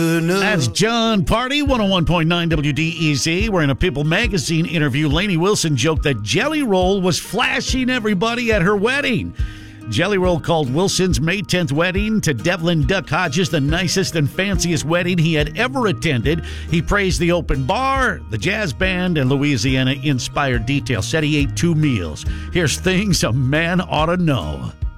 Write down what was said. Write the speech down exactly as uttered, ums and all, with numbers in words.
That's John Party, one oh one point nine W D E Z. We're in a People magazine interview. Lainey Wilson joked that Jelly Roll was flashing everybody at her wedding. Jelly Roll called Wilson's May tenth wedding to Devlin Duck Hodges the nicest and fanciest wedding he had ever attended. He praised the open bar, the jazz band, and Louisiana-inspired details. Said he ate two meals. Here's things a man ought to know.